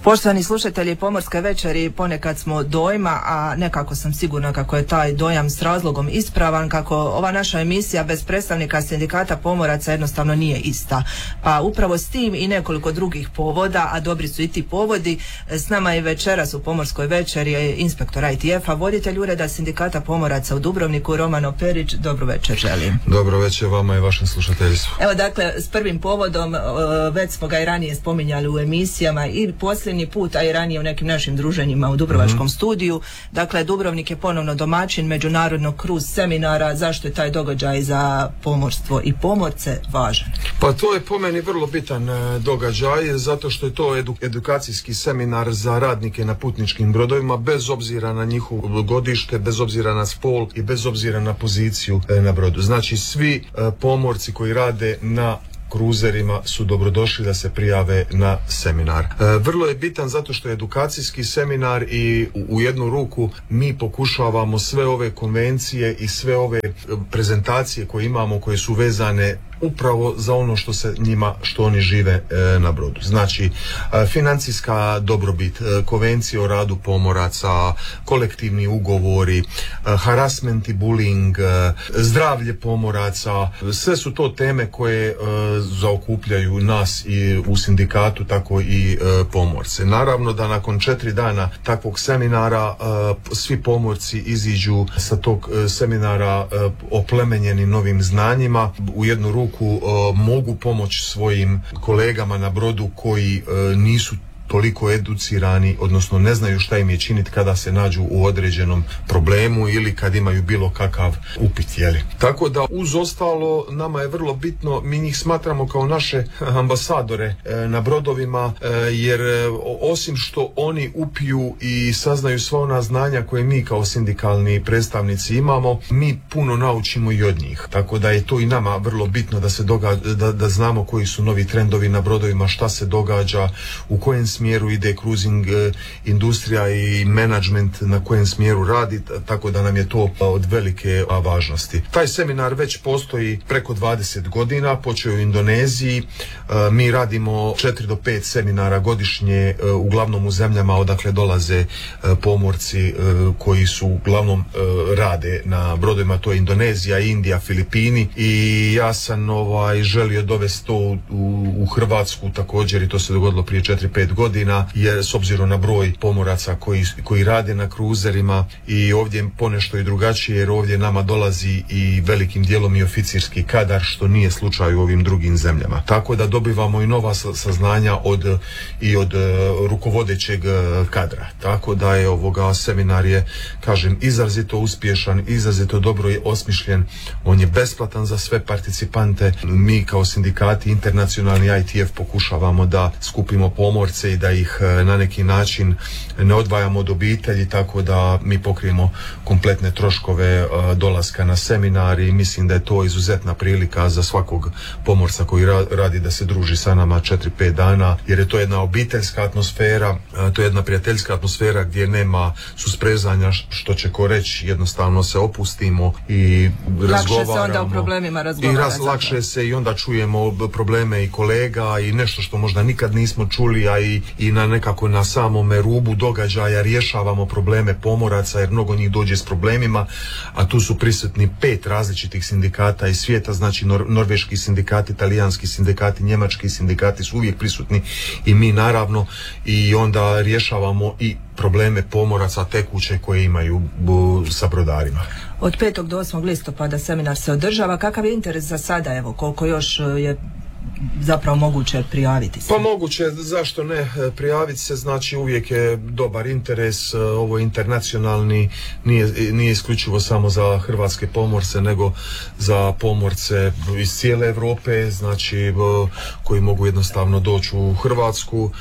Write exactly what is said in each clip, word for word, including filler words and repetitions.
Poštovani slušatelji Pomorske večeri, ponekad smo dojma, a nekako sam sigurna kako je taj dojam s razlogom ispravan, kako ova naša emisija bez predstavnika sindikata pomoraca jednostavno nije ista. Pa upravo s tim i nekoliko drugih povoda, a dobri su i ti povodi, s nama je večeras u Pomorskoj večeri inspektor I T F-a, voditelj ureda sindikata pomoraca u Dubrovniku, Romano Perić. Dobro večer želim. Dobro večer vama i vašem slušateljstvu. Evo dakle, s prvim povodom, već smo ga i ranije spominjali u emisijama i posljednji put, a i ranije u nekim našim druženjima u Dubrovačkom mm-hmm. studiju. Dakle, Dubrovnik je ponovno domaćin međunarodnog kruz seminara. Zašto je taj događaj za pomorstvo i pomorce važan? Pa to je po meni vrlo bitan događaj, zato što je to edu, edukacijski seminar za radnike na putničkim brodovima, bez obzira na njihovo godište, bez obzira na spol i bez obzira na poziciju na brodu. Znači, svi pomorci koji rade na kruzerima su dobrodošli da se prijave na seminar. E, vrlo je bitan zato što je edukacijski seminar i u, u jednu ruku mi pokušavamo sve ove konvencije i sve ove prezentacije koje imamo, koje su vezane upravo za ono što se njima, što oni žive e, na brodu. Znači, e, financijska dobrobit, e, konvencije o radu pomoraca, kolektivni ugovori, e, harassment i bullying, e, zdravlje pomoraca, sve su to teme koje e, zaokupljaju nas i u sindikatu, tako i e, pomorce. Naravno da nakon četiri dana takvog seminara e, svi pomorci iziđu sa tog e, seminara e, oplemenjeni novim znanjima, u jednu ruku mogu pomoći svojim kolegama na brodu koji e, nisu toliko educirani, odnosno ne znaju šta im je činiti kada se nađu u određenom problemu ili kad imaju bilo kakav upit, jeli. Tako da uz ostalo nama je vrlo bitno, mi njih smatramo kao naše ambasadore e, na brodovima, e, jer e, osim što oni upiju i saznaju sva ona znanja koje mi kao sindikalni predstavnici imamo, mi puno naučimo i od njih. Tako da je to i nama vrlo bitno da se događa, da, da znamo koji su novi trendovi na brodovima, šta se događa, u kojem smjeru ide cruising e, industrija i menadžment, na kojem smjeru radi, tako da nam je to od velike a, važnosti. Taj seminar već postoji preko dvadeset godina, počeo u Indoneziji, e, mi radimo četiri do pet seminara godišnje, e, uglavnom u zemljama odakle dolaze e, pomorci e, koji su uglavnom e, rade na brodovima, to je Indonezija, Indija, Filipini, i ja sam ovaj, želio dovesti to u, u Hrvatsku također, i to se dogodilo prije četiri pet godina, jer s obzirom na broj pomoraca koji, koji rade na kruzerima, i ovdje je ponešto i drugačije, jer ovdje nama dolazi i velikim dijelom i oficirski kadar, što nije slučaj u ovim drugim zemljama. Tako da dobivamo i nova saznanja od, i od uh, rukovodećeg uh, kadra. Tako da je ovoga seminar je, kažem, izrazito uspješan, izrazito dobro je osmišljen, on je besplatan za sve participante. Mi kao sindikati internacionalni I T F pokušavamo da skupimo pomorce i da ih na neki način ne odvajamo od obitelji, tako da mi pokrijemo kompletne troškove uh, dolaska na seminar, i mislim da je to izuzetna prilika za svakog pomorca koji ra- radi da se druži sa nama četiri pet dana, jer je to jedna obiteljska atmosfera, uh, to je jedna prijateljska atmosfera gdje nema susprezanja, što će ko reći, jednostavno se opustimo i razgovaramo. Lakše se onda o problemima razgovaramo. I raz, lakše se i onda čujemo probleme i kolega i nešto što možda nikad nismo čuli, a i i na nekako na samome rubu događaja rješavamo probleme pomoraca, jer mnogo njih dođe s problemima, a tu su prisutni pet različitih sindikata iz svijeta, znači nor- norveški sindikati, italijanski sindikati, njemački sindikati su uvijek prisutni, i mi naravno, i onda rješavamo i probleme pomoraca tekuće koje imaju bu, sa brodarima. Od petog do osmog listopada seminar se održava. Kakav je interes za sada, evo, koliko još je zapravo moguće prijaviti se? Pa moguće, zašto ne prijaviti se, znači uvijek je dobar interes, ovo je internacionalni, nije, nije isključivo samo za hrvatske pomorce, nego za pomorce iz cijele Europe, znači koji mogu jednostavno doći u Hrvatsku.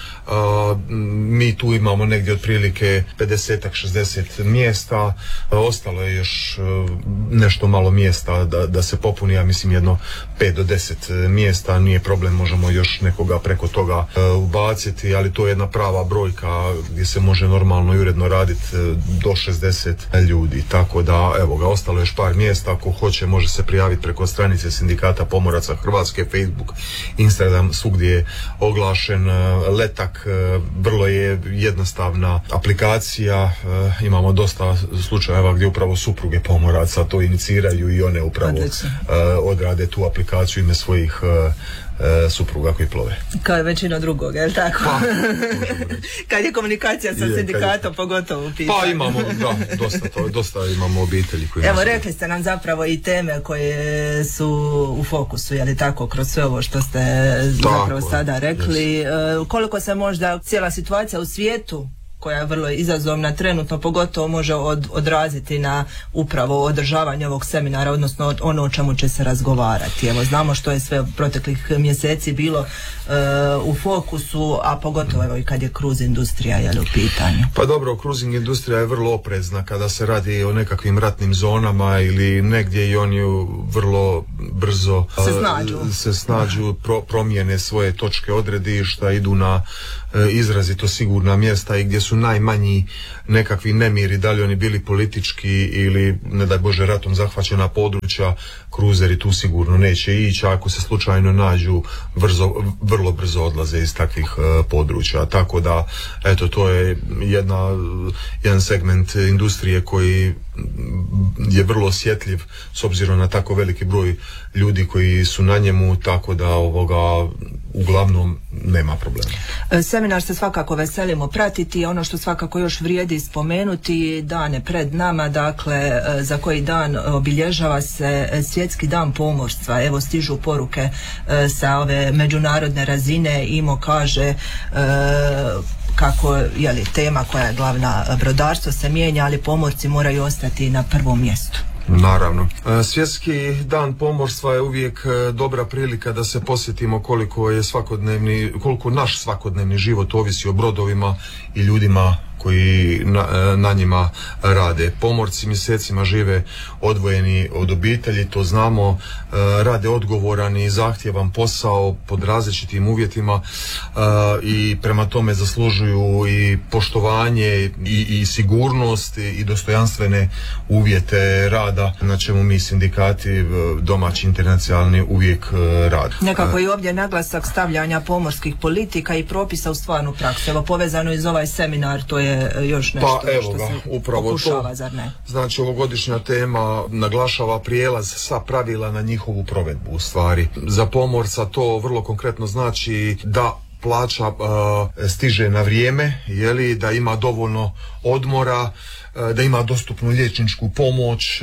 Mi tu imamo negdje otprilike pedeset do šezdeset mjesta, ostalo je još nešto malo mjesta da, da se popuni, ja mislim jedno pet do deset mjesta, nije problem, možemo još nekoga preko toga e, ubaciti, ali to je jedna prava brojka gdje se može normalno i uredno raditi e, do šezdeset ljudi, tako da evo ga, ostalo je još par mjesta, ako hoće može se prijaviti preko stranice Sindikata pomoraca Hrvatske, Facebook, Instagram, svugdje je oglašen e, letak, e, vrlo je jednostavna aplikacija, e, imamo dosta slučajeva gdje upravo supruge pomoraca to iniciraju i one upravo uh, odrade tu aplikaciju ime svojih uh, uh, supruga koji plove. Kao je većina drugog, je li tako? Pa, kad je komunikacija sa je, sindikatom, je... pogotovo u pitanju. Pa imamo, da, dosta, to, dosta imamo obitelji koji... Evo, rekli ste nam zapravo i teme koje su u fokusu, je li tako, kroz sve ovo što ste zapravo tako, sada rekli. Yes. Uh, koliko se možda cijela situacija u svijetu, koja je vrlo izazovna trenutno, pogotovo može od, odraziti na upravo održavanje ovog seminara, odnosno ono o čemu će se razgovarati. Evo, znamo što je sve proteklih mjeseci bilo e, u fokusu, a pogotovo evo i kad je cruise industrija je li u pitanju. Pa dobro, cruising industrija je vrlo oprezna kada se radi o nekakvim ratnim zonama ili negdje i oni vrlo brzo se snađu, se snađu pro, promijene svoje točke odredišta, idu na e, izrazito sigurna mjesta i gdje su najmanji nekakvi nemiri, da li oni bili politički ili ne daj Bože ratom zahvaćena područja, kruzeri tu sigurno neće ići, ako se slučajno nađu brzo, vrlo brzo odlaze iz takvih uh, područja, tako da eto, to je jedna, jedan segment industrije koji je vrlo osjetljiv s obzirom na tako veliki broj ljudi koji su na njemu, tako da ovoga uglavnom nema problema. Seminar se svakako veselimo pratiti, ono što svakako još vrijedi spomenuti, dane pred nama, dakle za koji dan obilježava se Svjetski dan pomorstva. Evo, stižu poruke sa ove međunarodne razine, I M O kaže kako je li tema koja je glavna, brodarstvo se mijenja, ali pomorci moraju ostati na prvom mjestu. Naravno. Svjetski dan pomorstva je uvijek dobra prilika da se posjetimo koliko je svakodnevni, koliko naš svakodnevni život ovisi o brodovima i ljudima koji na, na njima rade. Pomorci mjesecima žive odvojeni od obitelji, to znamo, rade odgovoran i zahtjevan posao pod različitim uvjetima i prema tome zaslužuju i poštovanje i, i sigurnost i dostojanstvene uvjete rada, na čemu mi sindikati domaći internacionalni uvijek rade. Nekako i ovdje naglasak stavljanja pomorskih politika i propisa u stvarnu praksu. Evo, povezano iz ovaj seminar, to je još nešto pa, evo što ga, se upravo pokušava, to, zar ne? Znači, ovogodišnja tema naglašava prijelaz sa pravila na njihovu provedbu u stvari. Za pomorca to vrlo konkretno znači da plaća uh, stiže na vrijeme, jeli, da ima dovoljno odmora, uh, da ima dostupnu liječničku pomoć uh,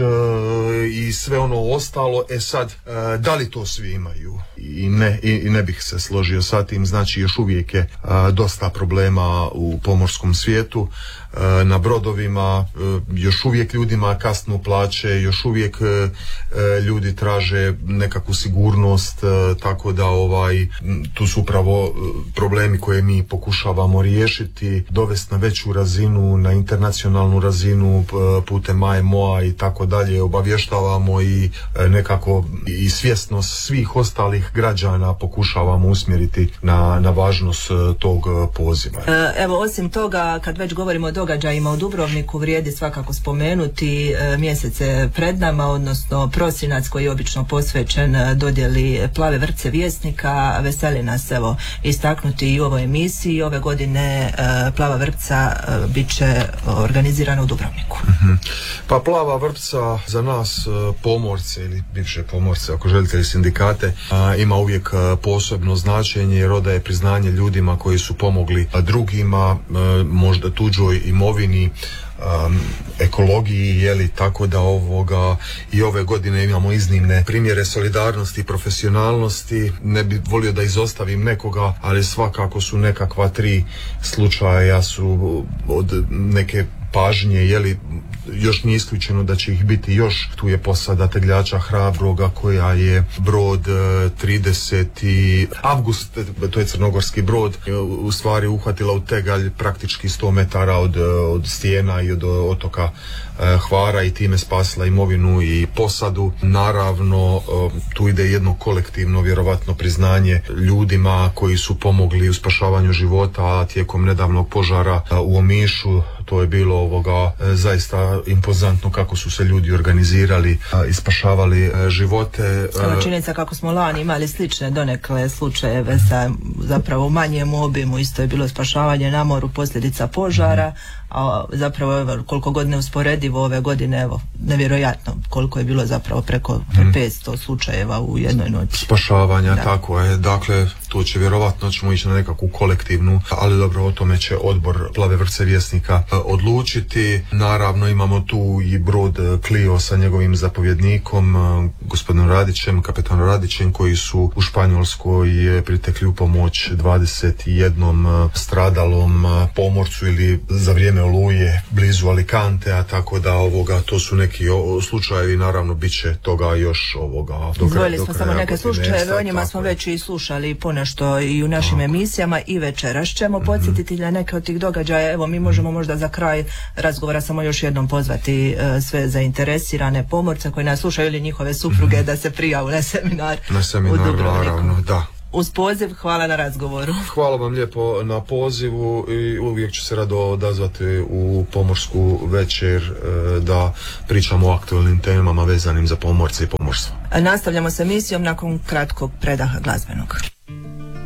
i sve ono ostalo. E sad, uh, da li to svi imaju? I ne, i, i ne bih se složio sa tim. Znači, još uvijek je uh, dosta problema u pomorskom svijetu, uh, na brodovima, uh, još uvijek ljudima kasnu plaće, još uvijek uh, ljudi traže nekakvu sigurnost, uh, tako da ovaj, tu su upravo uh, problemi koje mi pokušavamo riješiti, dovesti na veću razinu, na internacionalnu razinu putem A M O-a i tako dalje. Obavještavamo i nekako i svjesnost svih ostalih građana pokušavamo usmjeriti na, na važnost tog poziva. Evo, osim toga, kad već govorimo o događajima u Dubrovniku, vrijedi svakako spomenuti mjesece pred nama, odnosno prosinac koji je obično posvećen dodjeli Plave vrpce Vjesnika. Veseli nas evo istaknuti i u ovoj emisiji. Ove godine Plava vrpca bit će organizirana u Dubrovniku. Mm-hmm. Pa Plava vrpca za nas pomorce ili bivše pomorce, ako želite, i sindikate, ima uvijek posebno značenje jer odaje priznanje ljudima koji su pomogli drugima, možda tuđoj imovini, Um, ekologiji, jeli, tako da ovoga i ove godine imamo iznimne primjere solidarnosti i profesionalnosti. Ne bi volio da izostavim nekoga, ali svakako su nekakva tri slučaja su od neke pažnje, jeli, još nije isključeno da će ih biti još. Tu je posada tegljača Hrabroga koja je brod trideseti avgust, to je crnogorski brod, u stvari uhvatila u tegalj praktički sto metara od, od stijena i od otoka Hvara i time spasila imovinu i posadu. Naravno, tu ide jedno kolektivno vjerovatno priznanje ljudima koji su pomogli u spašavanju života, a tijekom nedavnog požara u Omišu to je bilo ovoga zaista impozantno kako su se ljudi organizirali i spašavali živote. Evo činjenica kako smo lani imali slične donekle slučajeve sa zapravo u manjem obimu, isto je bilo spašavanje na moru posljedica požara, a zapravo evo, koliko god neusporedivo ove godine, evo nevjerojatno koliko je bilo zapravo preko petsto slučajeva u jednoj noći spašavanja. Da. Tako je, dakle to će vjerovatno ćemo ići na nekakvu kolektivnu, ali dobro, o tome će odbor Plave vrpce Vjesnika odlučiti. Naravno imamo tu i brod Clio sa njegovim zapovjednikom gospodinom Radićem, kapetanom Radićem, koji su u Španjolskoj pritekli u pomoć dvadeset jednom stradalom pomorcu ili za vrijeme oluje blizu Alicantea, tako da ovoga to su neki slučajevi, naravno bit će toga još ovoga. Izdvojili smo samo neke slučajeve, o njima smo već i slušali ponešto i u našim tako. emisijama i večeras ćemo podsjetiti mm-hmm. na neke od tih događaja. Evo mi možemo možda za kraj razgovora samo još jednom pozvati uh, sve zainteresirane pomorce koji nas slušaju ili njihove supruge mm-hmm. da se prijavu na seminar, na seminar u Dubrovniku. Naravno, da. Uz poziv, hvala na razgovoru. Hvala vam lijepo na pozivu i uvijek ću se rado odazvati u pomorsku večer da pričamo o aktualnim temama vezanim za pomorce i pomorstvo. Nastavljamo s emisijom nakon kratkog predaha glazbenog.